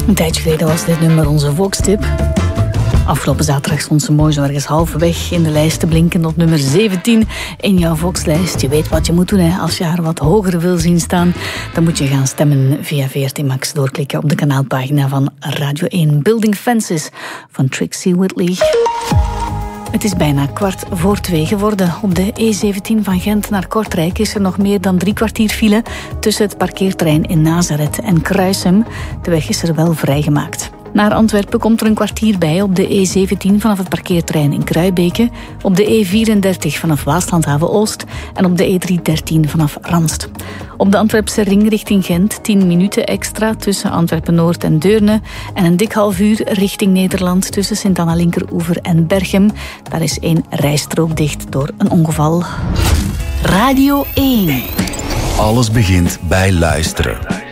Een tijdje geleden was dit nummer onze volkstip. Afgelopen zaterdag stond ze mooi zo ergens halverwege in de lijst te blinken op nummer 17 in jouw volkslijst. Je weet wat je moet doen, hè. Als je haar wat hoger wil zien staan, dan moet je gaan stemmen via VRT Max. Doorklikken op de kanaalpagina van Radio 1. Building Fences van Trixie Whitley. Het is bijna 1:15 geworden. Op de E17 van Gent naar Kortrijk is er nog meer dan 3 kwartier file tussen het parkeerterrein in Nazareth en Kruisum. De weg is er wel vrijgemaakt. Naar Antwerpen komt er een kwartier bij op de E17 vanaf het parkeerterrein in Kruibeke, op de E34 vanaf Waaslandhaven Oost en op de E313 vanaf Ranst. Op de Antwerpse ring richting Gent 10 minuten extra tussen Antwerpen-Noord en Deurne en een dik half uur richting Nederland tussen Sint-Anna-Linkeroever en Berchem. Daar is 1 rijstrook dicht door een ongeval. Radio 1. Alles begint bij luisteren.